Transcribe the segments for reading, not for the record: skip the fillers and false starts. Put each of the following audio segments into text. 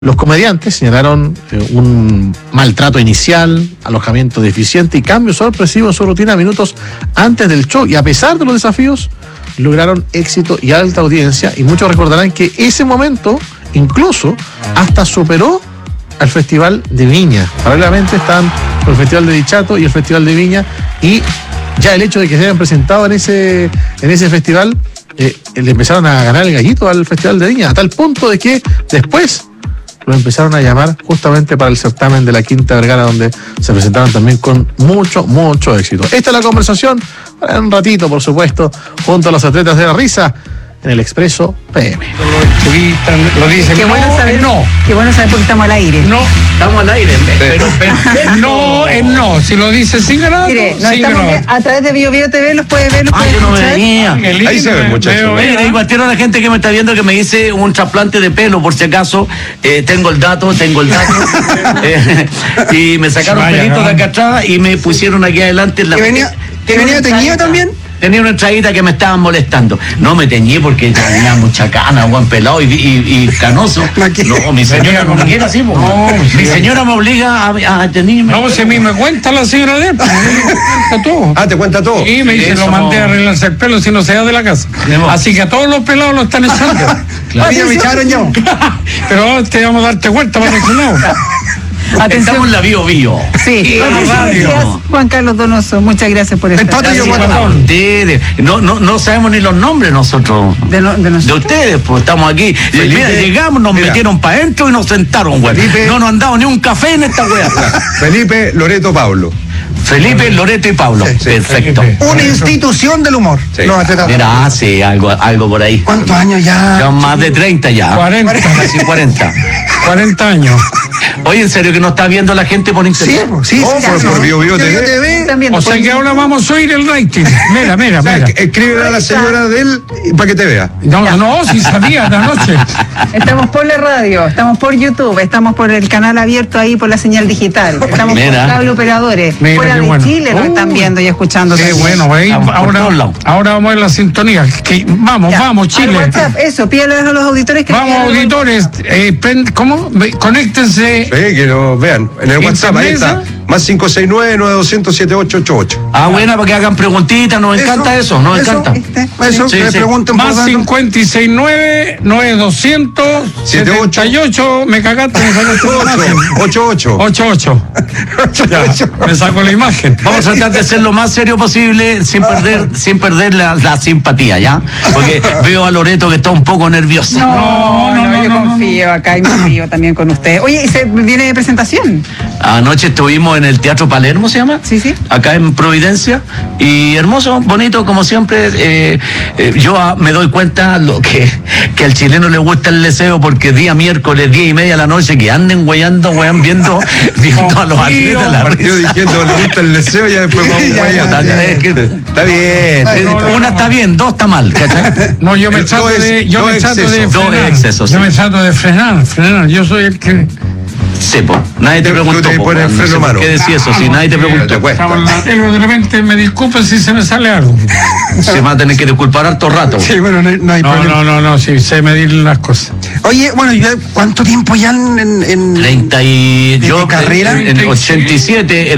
Los comediantes señalaron un maltrato inicial, alojamiento deficiente y cambio sorpresivo en su rutina minutos antes del show. Y a pesar de los desafíos, lograron éxito y alta audiencia. Y muchos recordarán que ese momento incluso hasta superó al Festival de Viña. Paralelamente están el Festival de Dichato y el Festival de Viña. Y ya el hecho de que se hayan presentado en ese festival, le empezaron a ganar el gallito al Festival de Viña. A tal punto de que después lo empezaron a llamar justamente para el certamen de la Quinta Vergara, donde se presentaron también con mucho éxito. Esta es la conversación, en un ratito, por supuesto, junto a los atletas de la risa, en el Expreso PM. Lo dicen. Qué bueno saber, no. Qué bueno saber porque estamos al aire. No, estamos al aire, pero no, no. Si lo dice sin ganar, mire, no estamos a través de BioBio TV, los puede ver, los puede yo no me escuchar. venía. Ahí se ve, muchachos. Igual tiene una gente que me está viendo que me dice un trasplante de pelo, por si acaso. Tengo el dato. Y me sacaron pelitos de acá atrás y me pusieron aquí adelante. ¿Que venía teñido también? Tenía una entradita que me estaban molestando. No me teñí porque tenía mucha cana, buen pelado y canoso. No, mi señora no me quiere así, po. No, mi señora me obliga a teñirme. No, si a mí me cuenta la señora de él, me cuenta todo. Ah, ¿te cuenta todo? Sí, me dice, lo mandé a arreglarse el pelo si no se va de la casa. Así que a todos los pelados lo están echando. Claro. Ya me echaron ya. Pero te vamos a darte vuelta para el lado. Atención. Estamos en la BioBio. Sí, gracias, Juan Carlos Donoso. Muchas gracias por esto. No sabemos ni los nombres nosotros. De ustedes, pues estamos aquí. Felipe, mira, llegamos, nos metieron para adentro y nos sentaron, güey. No nos han dado ni un café en esta weá. Felipe, Loreto, Pablo. Felipe, Loreto y Pablo. Sí, perfecto. Felipe. Una institución del humor. Sí. Mira, sí, algo por ahí. ¿Cuántos años ya? Ya más de 30 ya. 40. Casi 40. 40 años. Oye, ¿en serio que nos está viendo la gente por internet? Sí, por BioBio TV. También. O sea que ahora vamos a oír el rating. Mira. Escríbele a la señora de él para que te vea. No, si sabía de anoche. Estamos por la radio, estamos por YouTube, estamos por el canal abierto ahí por la señal digital, estamos por cable operadores, fuera de bueno. Chile nos están viendo y escuchando. Qué bueno, güey. Ahora vamos a ver la sintonía. Vamos, Chile. Al WhatsApp, eso, pídele a los auditores que vamos, auditores, ¿cómo? Conéctense. Que lo vean. En el WhatsApp, ahí está. Más 569-9200-7888. Ah, bueno, para que hagan preguntitas, nos encanta eso, nos encanta. Eso, Sí, me sí. pregunten Más por 569-9200-78. Me cagaste, me sacaste la imagen. 88. 88. Ya, me saco la imagen. Vamos a tratar de ser lo más serio posible sin perder la simpatía, ¿ya? Porque veo a Loreto que está un poco nerviosa. No, yo confío acá y me río también con ustedes. Oye, ¿y se viene de presentación? Anoche estuvimos en el Teatro Palermo, ¿se llama? Sí. Acá en Providencia. Y hermoso, bonito, como siempre. Yo me doy cuenta que al chileno le gusta el deseo, porque día miércoles, 10:30 de la noche, que anden viendo a los atletas. La Partido diciendo le gusta el deseo, ya después vamos Está bien. Una está bien, dos está mal, ¿cachai? No, yo me trato de frenar. Yo soy el que... Sí, po. Nadie te preguntó. ¿Qué decía eso? Si nadie te preguntó. De repente me disculpen si se me sale algo. Se va a tener que disculpar harto rato. Sí, bueno, no hay problema. No, sí, sé medir las cosas. Oye, bueno, ¿cuánto tiempo ya en 30 y... ¿De carrera? En el 87,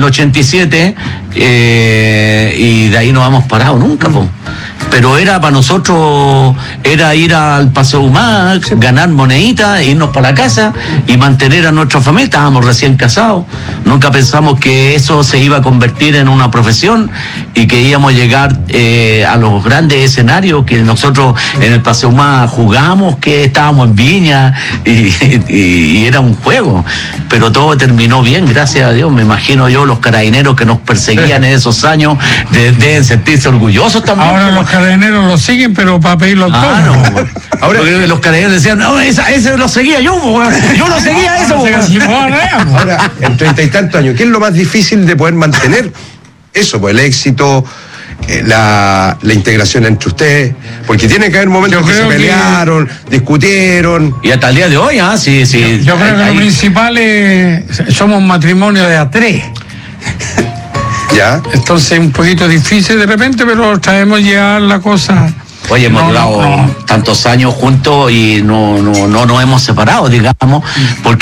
y de ahí no hemos parado nunca, po. Pero era para nosotros, era ir al Paseo Humá, ganar moneditas, irnos para la casa y mantener a nuestra familia. Estábamos recién casados, nunca pensamos que eso se iba a convertir en una profesión y que íbamos a llegar a los grandes escenarios que nosotros en el Paseo Humá jugamos, que estábamos en Viña y era un juego. Pero todo terminó bien, gracias a Dios. Me imagino yo, los carabineros que nos perseguían en esos años deben sentirse orgullosos también. Ahora los carabineros lo siguen, pero para pedirlo todo. Ahora los carabineros decían, no, ese lo seguía yo, yo lo seguía eso. Ahora, en 30 y tantos años, ¿qué es lo más difícil de poder mantener eso? Pues el éxito, la integración entre ustedes, porque tiene que haber momentos que se pelearon, discutieron. Y hasta el día de hoy, sí. Yo creo que lo principal es, somos un matrimonio de A3. ¿Ya? Entonces un poquito difícil de repente, pero traemos ya la cosa Oye, hemos llevado tantos años juntos y no nos hemos separado, digamos, porque